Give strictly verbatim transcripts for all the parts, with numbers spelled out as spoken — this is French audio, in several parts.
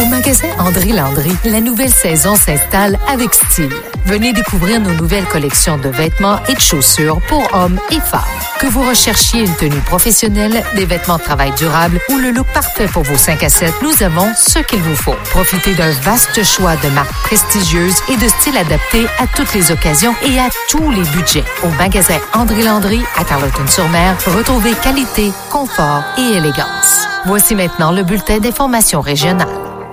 Au magasin André Landry, la nouvelle saison s'installe avec style. Venez découvrir nos nouvelles collections de vêtements et de chaussures pour hommes et femmes. Que vous recherchiez une tenue professionnelle, des vêtements de travail durables ou le look parfait pour vos cinq à sept, nous avons ce qu'il vous faut. Profitez d'un vaste choix de marques prestigieuses et de styles adaptés à toutes les occasions et à tous les budgets. Au magasin André Landry, à Carleton-sur-Mer, retrouvez qualité, confort et élégance. Voici maintenant le bulletin d'information régionale.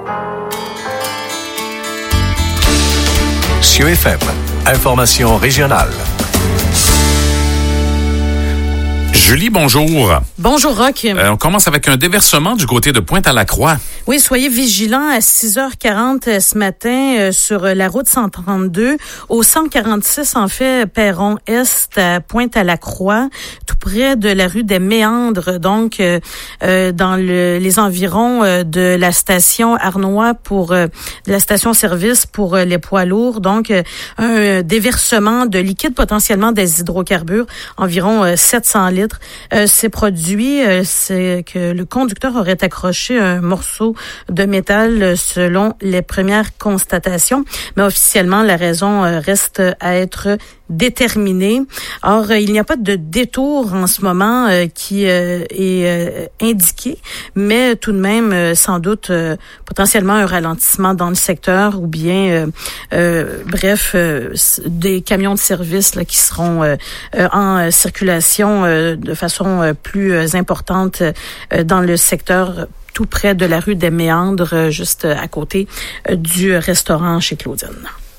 C E F M, information régionale. Julie, bonjour. Bonjour, Roch. Euh, on commence avec un déversement du côté de Pointe-à-la-Croix. Oui, soyez vigilants à six heures quarante ce matin euh, sur la route cent trente-deux, au cent quarante-six, en fait, perron Est à Pointe-à-la-Croix, tout près de la rue des Méandres, donc euh, euh, dans le, les environs euh, de la station Arnois pour euh, de la station-service pour euh, les poids lourds. Donc, euh, un déversement de liquide, potentiellement des hydrocarbures, environ euh, sept cents litres. Euh, ces produits, euh, c'est que le conducteur aurait accroché un morceau de métal euh, selon les premières constatations, mais officiellement la raison euh, reste à être déterminée. Or, euh, il n'y a pas de détour en ce moment euh, qui euh, est euh, indiqué, mais tout de même, euh, sans doute, euh, potentiellement un ralentissement dans le secteur ou bien, euh, euh, bref, euh, des camions de service là, qui seront euh, euh, en euh, circulation euh, de façon euh, plus euh, importante euh, dans le secteur tout près de la rue des Méandres, euh, juste à côté euh, du restaurant chez Claudine.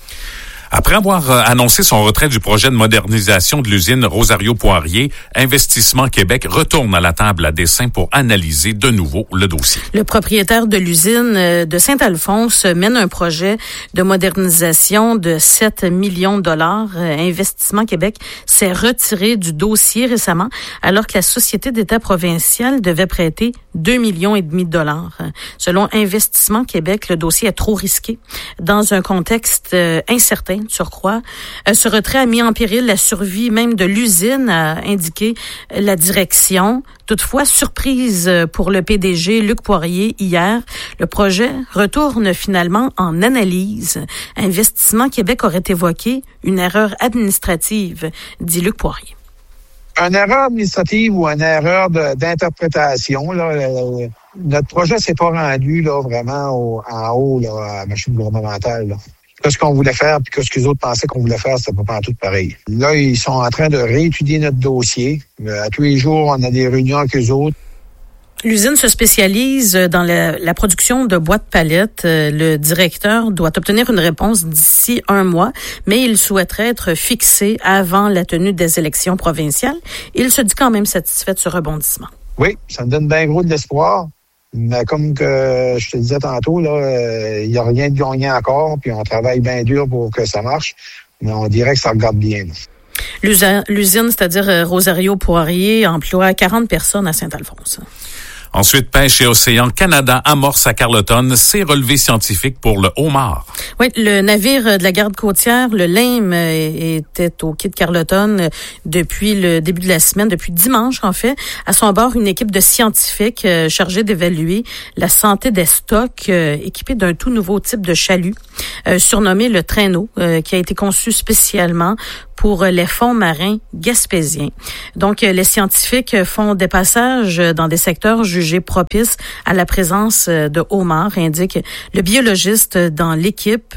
Après avoir annoncé son retrait du projet de modernisation de l'usine Rosario-Poirier, Investissement Québec retourne à la table à dessin pour analyser de nouveau le dossier. Le propriétaire de l'usine de Saint-Alphonse mène un projet de modernisation de sept millions de dollars. Investissement Québec s'est retiré du dossier récemment, alors que la Société d'État provinciale devait prêter deux millions et demi de dollars. Selon Investissement Québec, le dossier est trop risqué dans un contexte incertain. De surcroît, ce retrait a mis en péril la survie même de l'usine, a indiqué la direction. Toutefois, surprise pour le P D G Luc Poirier hier, le projet retourne finalement en analyse. Investissement Québec aurait évoqué une erreur administrative, dit Luc Poirier. Une erreur administrative ou une erreur de, d'interprétation, là, euh, notre projet s'est pas rendu là vraiment au, en haut là, à la machine gouvernementale. Là. Ce qu'on voulait faire, puis ce que les autres pensaient qu'on voulait faire, c'était pas tout pareil. Là, ils sont en train de réétudier notre dossier. À tous les jours, on a des réunions avec eux autres. L'usine se spécialise dans la, la production de boîtes palettes. Le directeur doit obtenir une réponse d'ici un mois, mais il souhaiterait être fixé avant la tenue des élections provinciales. Il se dit quand même satisfait de ce rebondissement. Oui, ça me donne bien gros de l'espoir. Mais comme que je te disais tantôt, là, il euh, n'y a rien de gagné encore, puis on travaille bien dur pour que ça marche, mais on dirait que ça regarde bien. L'usine, l'usine c'est-à-dire Rosario-Poirier, emploie quarante personnes à Saint-Alphonse. Ensuite, Pêche et Océan Canada amorce à Carleton ses relevés scientifiques pour le homard. Oui, le navire de la garde côtière, le Lame, était au quai de Carleton depuis le début de la semaine, depuis dimanche en fait. À son bord, une équipe de scientifiques chargée d'évaluer la santé des stocks, équipée d'un tout nouveau type de chalut, surnommé le traîneau, qui a été conçu spécialement pour les fonds marins gaspésiens. Donc, les scientifiques font des passages dans des secteurs jugés propices à la présence de homards, indique le biologiste dans l'équipe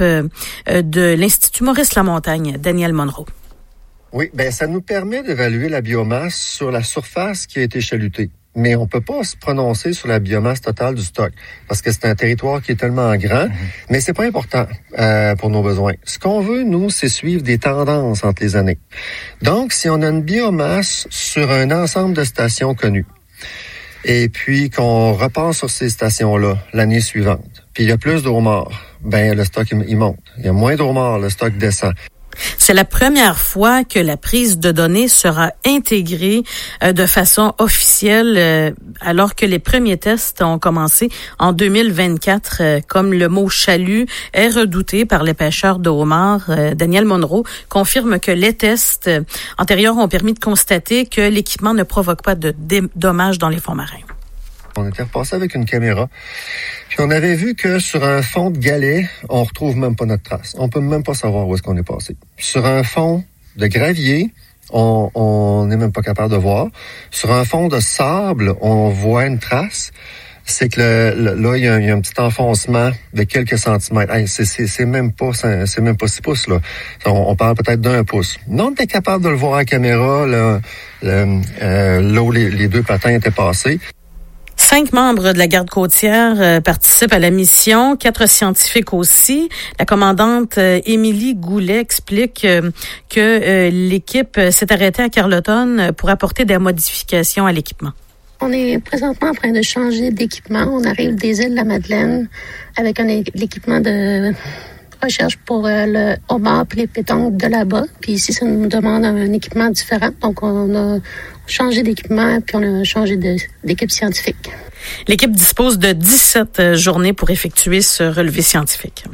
de l'Institut Maurice-Lamontagne, Daniel Monroe. Oui, ben ça nous permet d'évaluer la biomasse sur la surface qui a été chalutée. Mais on peut pas se prononcer sur la biomasse totale du stock parce que c'est un territoire qui est tellement grand, mmh. mais c'est pas important euh, pour nos besoins. Ce qu'on veut, nous, c'est suivre des tendances entre les années. Donc, si on a une biomasse sur un ensemble de stations connues, et puis qu'on repart sur ces stations-là l'année suivante, puis il y a plus de homards, ben le stock, il monte. Il y a moins de homards, le stock descend. C'est la première fois que la prise de données sera intégrée euh, de façon officielle, euh, alors que les premiers tests ont commencé en deux mille vingt-quatre. Euh, comme le mot chalut est redouté par les pêcheurs de homards, euh, Daniel Monroe confirme que les tests euh, antérieurs ont permis de constater que l'équipement ne provoque pas de dé- dommages dans les fonds marins. On était repassé avec une caméra. Puis on avait vu que sur un fond de galets, on retrouve même pas notre trace. On peut même pas savoir où est-ce qu'on est passé. Sur un fond de gravier, on on n'est même pas capable de voir. Sur un fond de sable, on voit une trace. C'est que le, le, là, il y, a, il y a un petit enfoncement de quelques centimètres. Hey, c'est, c'est, c'est même pas, c'est, c'est même pas six pouces, là. On, on parle peut-être d'un pouce. Non, on était capable de le voir à la caméra, là, le, euh, là où les, les deux patins étaient passés. Cinq membres de la garde côtière euh, participent à la mission, quatre scientifiques aussi. La commandante euh, Émilie Goulet explique euh, que euh, l'équipe s'est arrêtée à Carleton pour apporter des modifications à l'équipement. On est présentement en train de changer d'équipement. On arrive des îles de la Madeleine avec un é- l'équipement de recherche pour euh, le homard et les pétanques de là-bas. Puis ici, ça nous demande un équipement différent. Donc, on a changé d'équipement puis on a changé de, d'équipe scientifique. L'équipe dispose de dix-sept journées pour effectuer ce relevé scientifique.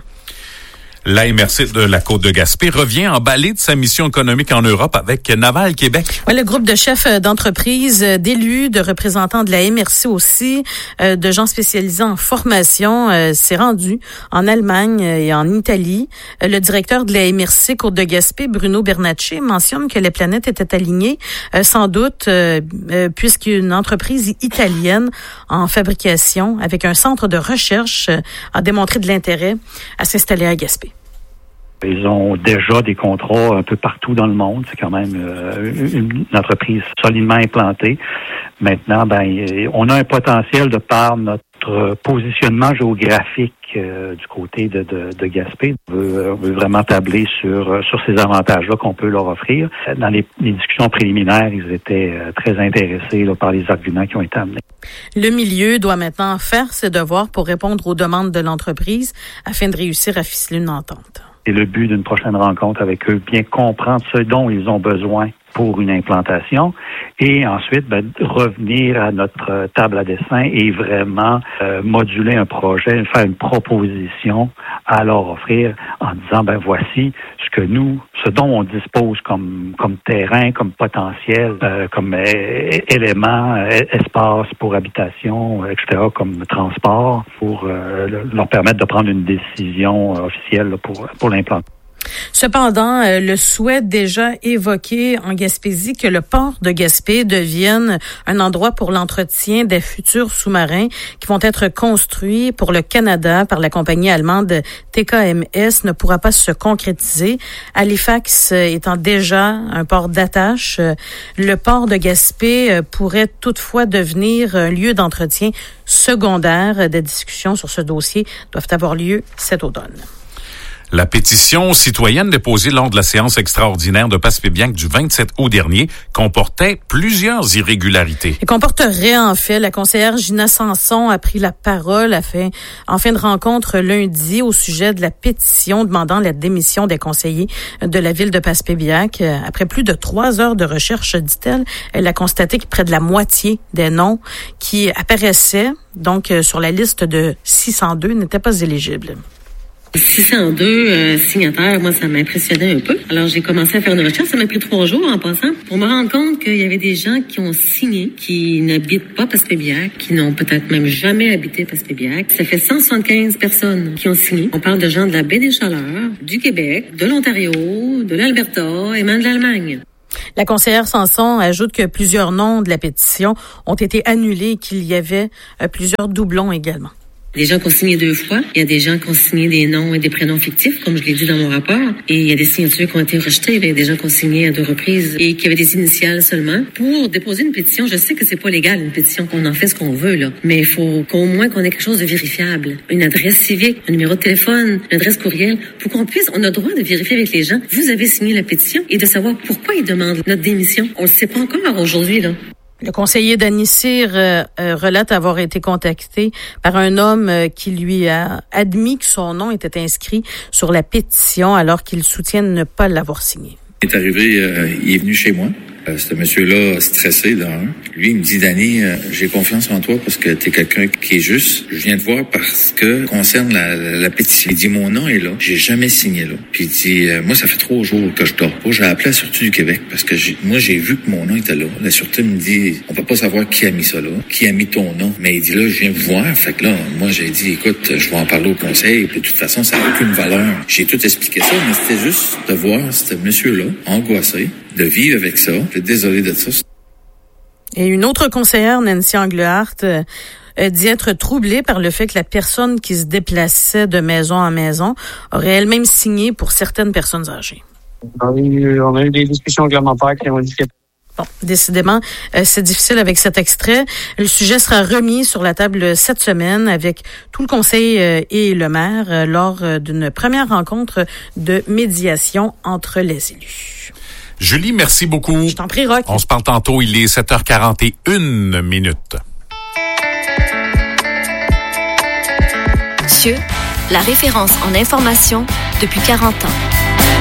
L'A M R C de la Côte-de-Gaspé revient emballé de sa mission économique en Europe avec Naval Québec. Ouais, le groupe de chefs d'entreprise, d'élus, de représentants de la M R C aussi, euh, de gens spécialisés en formation, euh, s'est rendu en Allemagne et en Italie. Euh, le directeur de la M R C Côte-de-Gaspé, Bruno Bernacci, mentionne que les planètes étaient alignées, euh, sans doute, euh, euh, puisqu'une entreprise italienne en fabrication, avec un centre de recherche, euh, a démontré de l'intérêt à s'installer à Gaspé. Ils ont déjà des contrats un peu partout dans le monde. C'est quand même euh, une entreprise solidement implantée. Maintenant, ben, on a un potentiel de par notre positionnement géographique euh, du côté de, de, de Gaspé. On veut, on veut vraiment tabler sur, sur ces avantages-là qu'on peut leur offrir. Dans les, les discussions préliminaires, ils étaient euh, très intéressés là, par les arguments qui ont été amenés. Le milieu doit maintenant faire ses devoirs pour répondre aux demandes de l'entreprise afin de réussir à ficeler une entente. C'est le but d'une prochaine rencontre avec eux, bien comprendre ce dont ils ont besoin pour une implantation et ensuite ben, revenir à notre table à dessin et vraiment euh, moduler un projet, faire une proposition à leur offrir en disant ben voici ce que nous, ce dont on dispose comme comme terrain, comme potentiel, euh, comme euh, élément, euh, espace pour habitation, et cetera, comme transport, pour euh, leur permettre de prendre une décision euh, officielle là, pour pour l'implantation. Cependant, euh, le souhait déjà évoqué en Gaspésie que le port de Gaspé devienne un endroit pour l'entretien des futurs sous-marins qui vont être construits pour le Canada par la compagnie allemande T K M S ne pourra pas se concrétiser. Halifax euh, étant déjà un port d'attache, euh, le port de Gaspé euh, pourrait toutefois devenir un lieu d'entretien secondaire. Des discussions sur ce dossier doivent avoir lieu cet automne. La pétition citoyenne déposée lors de la séance extraordinaire de Passepébiac du vingt-sept août dernier comportait plusieurs irrégularités. Et comporterait, en fait, la conseillère Gina Sanson a pris la parole à fin, en fin de rencontre lundi au sujet de la pétition demandant la démission des conseillers de la ville de Passepébiac. Après plus de trois heures de recherche, dit-elle, elle a constaté que près de la moitié des noms qui apparaissaient, donc, sur la liste de six cent deux n'étaient pas éligibles. six cent deux euh, signataires, moi, ça m'impressionnait un peu. Alors, j'ai commencé à faire une recherche. Ça m'a pris trois jours, en passant, pour me rendre compte qu'il y avait des gens qui ont signé, qui n'habitent pas Passepébiac, qui n'ont peut-être même jamais habité Passepébiac. Ça fait cent soixante-quinze personnes qui ont signé. On parle de gens de la baie des Chaleurs, du Québec, de l'Ontario, de l'Alberta et même de l'Allemagne. La conseillère Sanson ajoute que plusieurs noms de la pétition ont été annulés et qu'il y avait euh, plusieurs doublons également. Des gens qui ont signé deux fois. Il y a des gens qui ont signé des noms et des prénoms fictifs, comme je l'ai dit dans mon rapport. Et il y a des signatures qui ont été rejetées. Il y a des gens qui ont signé à deux reprises et qui avaient des initiales seulement. Pour déposer une pétition, je sais que c'est pas légal, une pétition, qu'on en fait ce qu'on veut, là. Mais il faut qu'au moins qu'on ait quelque chose de vérifiable. Une adresse civique, un numéro de téléphone, une adresse courriel, pour qu'on puisse, on a le droit de vérifier avec les gens. Vous avez signé la pétition et de savoir pourquoi ils demandent notre démission. On le sait pas encore aujourd'hui, là. Le conseiller Danny Cyr euh, euh, relate avoir été contacté par un homme euh, qui lui a admis que son nom était inscrit sur la pétition alors qu'il soutient ne pas l'avoir signé. Il est arrivé, euh, il est venu chez moi Euh, ce monsieur-là, stressé d'un. Lui, il me dit, Danny, euh, j'ai confiance en toi parce que t'es quelqu'un qui est juste. Je viens te voir parce que, concerne la, la, la pétition, il dit, mon nom est là. J'ai jamais signé là. Puis il dit, euh, moi, ça fait trois jours que je dors pas. J'ai appelé la Sûreté du Québec parce que j'ai, moi, j'ai vu que mon nom était là. La Sûreté me dit, on peut pas savoir qui a mis ça là, qui a mis ton nom. Mais il dit, là, je viens vous voir. Fait que là, moi, j'ai dit, écoute, je vais en parler au conseil. Puis de toute façon, ça n'a aucune valeur. J'ai tout expliqué ça, mais c'était juste de voir ce monsieur-là, angoissé, de vivre avec ça. Je suis désolé de ça. Et une autre conseillère, Nancy Englehart, euh, dit être troublée par le fait que la personne qui se déplaçait de maison en maison aurait elle-même signé pour certaines personnes âgées. On a eu, on a eu des discussions réglementaires qui ont dit que... Bon, décidément, euh, c'est difficile avec cet extrait. Le sujet sera remis sur la table cette semaine avec tout le conseil euh, et le maire euh, lors euh, d'une première rencontre de médiation entre les élus. Julie, merci beaucoup. Je t'en prie, Roch. On se parle tantôt, il est sept heures quarante et une minutes. Cieux, la référence en information depuis quarante ans.